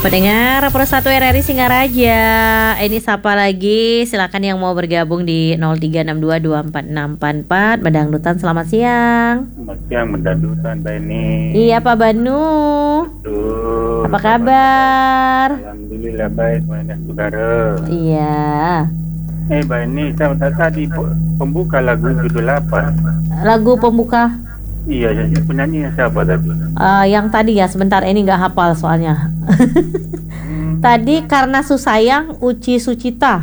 Pendengar Persatu RRI Singaraja, ini siapa lagi? Silakan yang mau bergabung di 0362246644. Bedangdutan, selamat siang. Selamat siang, Bedangdutan, Mbak Eni. Iya, Pak Banu. Betul. Apa kabar? Alhamdulillah baik, banyak saudara. Iya. Mbak Eni, saya tadi pembuka lagu judul apa? Lagu pembuka? Iya, penyanyi siapa tadi? Yang tadi ya, sebentar, ini nggak hafal soalnya. Tadi Karena Susayang, Uci Sucita.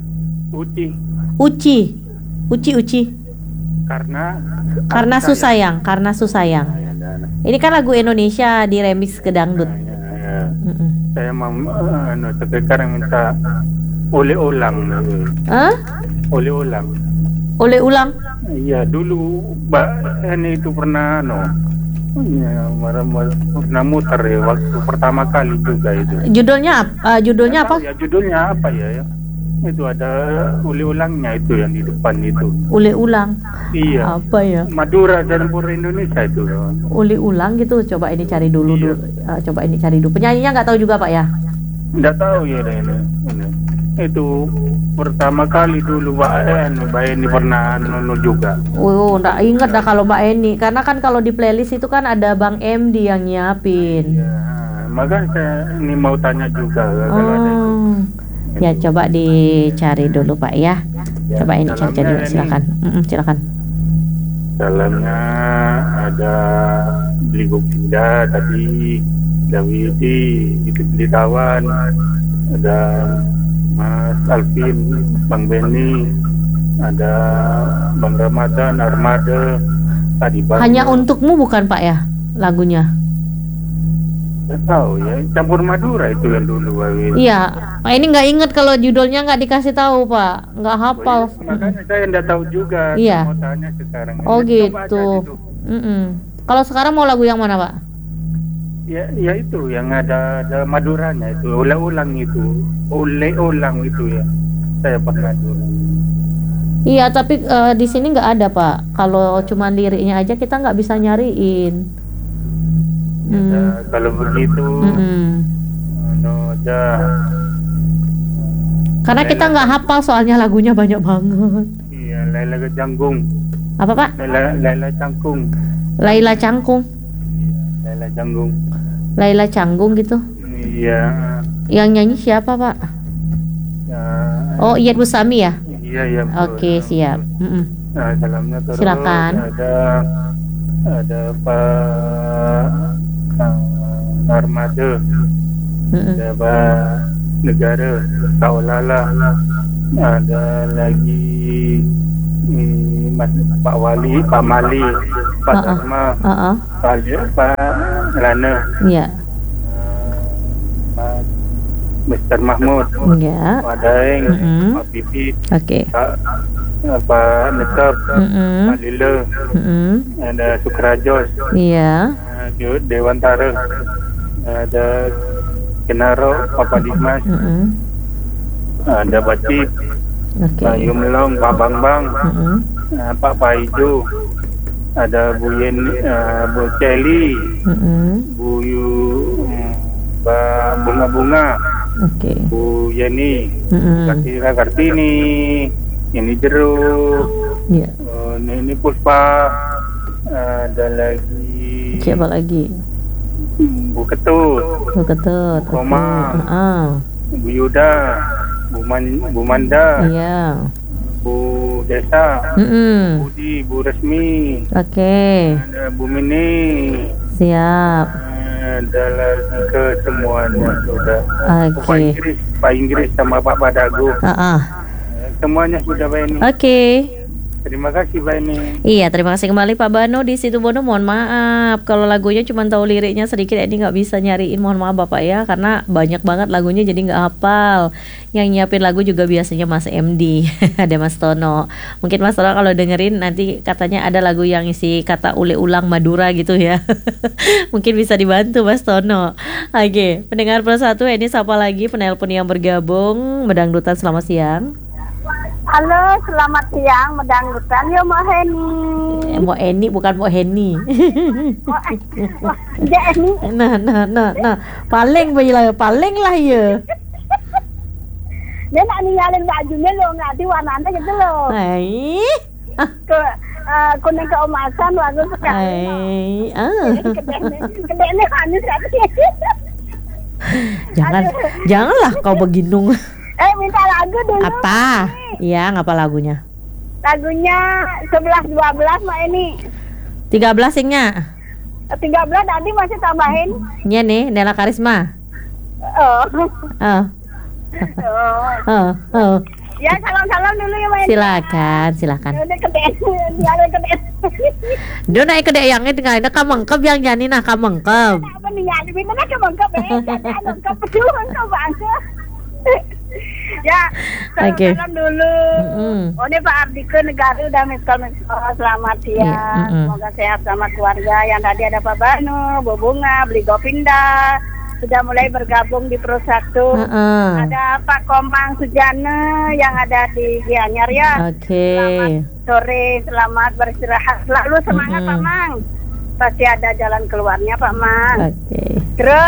Uci. Karena Susayang. Ini kan lagu Indonesia di remix ke dangdut. Saya mau sekarang minta oleh ulang. Oleh ulang. Iya, dulu Mbak Eni itu pernah pernah muter ya waktu pertama kali juga itu. Judulnya apa? Judulnya apa ya? Itu ada uli ulangnya itu yang di depan itu. Uli ulang. Iya. Apa ya? Madura dan Pura Indonesia itu. Uli ulang gitu. Coba ini cari dulu. Coba ini cari dulu. Penyanyinya nggak tahu juga Pak ya? Nggak tahu ya ini. Itu pertama kali dulu Mbak Eni pernah nonton juga. Nggak ingat dah kalau Mbak Eni, karena kan kalau di playlist itu kan ada Bang MD yang nyiapin. Iya, makanya saya ini mau tanya juga kalau ada itu. Ya coba dicari dulu Pak ya. Coba ini cari dulu, silakan. Silakan. Dalamnya ada Beli Gopinda tadi, Dawidi, itu Beli Tawan, ada Mas Alvin, Bang Benny, ada Bang Ramadan, Armada, tadi Bang. Hanya Untukmu bukan Pak ya lagunya? Saya tahu ya, Campur Madura itu yang dulu. Iya, Pak ini nggak inget kalau judulnya nggak dikasih tahu Pak, nggak hafal. Makanya saya nggak tahu juga. Iya. Mau tanya sekarang. Oh gitu. Kalau sekarang mau lagu yang mana Pak? Ya itu yang ada Maduranya itu, oleh ulang itu ya. Saya pernah dulu. Iya, tapi di sini nggak ada Pak. Kalau cuma liriknya aja kita nggak bisa nyariin. Kalau begitu, karena kita nggak hafal soalnya lagunya banyak banget. Iya, Laila Canggung. Apa Pak? Laila Canggung. Laila Canggung. Laila Canggung. Laila Canggung gitu. Iya. Yang nyanyi siapa Pak? Oh, Iyeth Bustami ya? Iya. Oke, siap. Nah, salamnya terus. Silakan. Ada Pak Armada, ada Pak Negara, Kaulala, ada lagi Mas Pak Wali, Pak Mali, Pak Dharma, Pak Lana, iya. Mr. Mahmud, iya. Pak Daeng, Pak Pipi, Pak Nekap, Pak Lila, ada Sukrajos, iya. Dewantara, ada Kenaro, Papa Dimas, ada Pak Cip, Pak Yumlong, Pak Bambang, Pak Paijo, ada Bu Celi, Bu Bunga-Bunga, Bu Yeni, Kartini, ini Jeruk, ini Puspa, ada lagi siapa lagi? Bu Ketut, Koma, Bu Yuda, Bu Manda, iya. Bu Desa, Budi, Bu Resmi, ada Bu Mini, siap. Ada lagi ke semuanya sudah. Pak Inggris sama Pak Padago. Semuanya sudah Pak ini. Terima kasih Pak ini. Iya, terima kasih kembali Pak Bano di situ Bono. Mohon maaf kalau lagunya cuma tahu liriknya sedikit, ini nggak bisa nyariin. Mohon maaf Bapak ya, karena banyak banget lagunya jadi nggak hafal. Yang nyiapin lagu juga biasanya Mas MD, ada Mas Tono. Mungkin Mas Tono kalau dengerin nanti katanya ada lagu yang isi kata ule ulang Madura gitu ya. Mungkin bisa dibantu Mas Tono. Oke, pendengar Persatu, ini siapa lagi penelpon yang bergabung? Bedangdutan, selamat siang. Halo, selamat siang, medangdutan ya Mbak Heni. Mbak Eni bukan Mbak Heni. Eni. Nah. Paling lah ya. Dia nak ninggalin bajunya lo, nggak warnanya gitu loh. Kuning keemasan bagus sekali. Kedeknya manis katanya. Janganlah kau beginung. Minta lagu dulu. Apa? Iya, ngapa lagunya? Lagunya 11-12 Mbak Eni. 13 ingnya. 13 nanti masih tambahin. Iya nih, Nela Karisma. Ya, salam-salam dulu ya Mbak Eni. Silakan. Udah kedek. Dia naik kedek yang ini nggak ada kamengkep yang nyanyi nah kamengkep. Apa nih nyanyi bener kamengkep kamengkep bangsa. Ya, salam dulu. Oh ini Pak Ardike Negara udah miskal. Selamat siang. Semoga sehat sama keluarga. Yang tadi ada Pak Banu, Bu Bunga, Beli Gopinda sudah mulai bergabung di Pro 1. Ada Pak Komang Sujana yang ada di Gianyar ya. Selamat sore, selamat beristirahat. Selalu semangat Pak Mang. Pasti ada jalan keluarnya Pak Mang. Terus